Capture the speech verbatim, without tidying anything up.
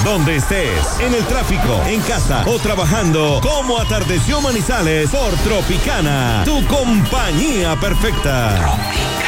donde estés, en el tráfico, en casa o trabajando, como atardeció Manizales por Tropicana, tu compañía perfecta. Tropicana.